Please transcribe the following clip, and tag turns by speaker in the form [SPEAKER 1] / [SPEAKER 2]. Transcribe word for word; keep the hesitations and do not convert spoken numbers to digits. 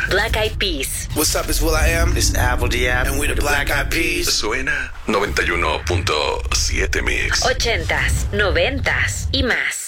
[SPEAKER 1] Black Eyed Peas.
[SPEAKER 2] What's up, it's will.i.am.
[SPEAKER 3] It's Apple D App.
[SPEAKER 2] And we the Black Eyed Peas.
[SPEAKER 4] Suena noventa y uno punto siete Mix.
[SPEAKER 1] Ochentas, noventas y más.